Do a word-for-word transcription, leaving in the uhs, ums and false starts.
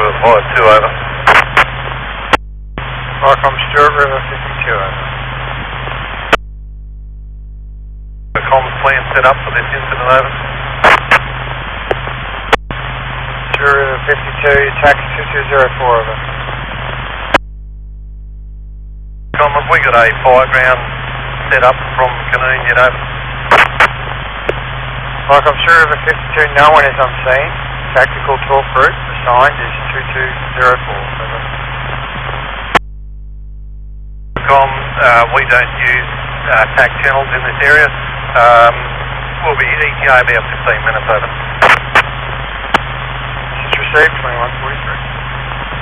Void two over. Welcome Stuart River fifty-two over. The comms plan set up for this incident over. Stuart River fifty-two, taxi two two zero four over. Com, have we got a fire ground set up from Canoon yet over? Welcome Stuart River fifty-two, no one is on scene. Tactical talk group assigned is two two zero four over. Com, uh, we don't use uh, T A C channels in this area. Um, we'll be E T A about fifteen minutes over. This is received twenty-one forty-three.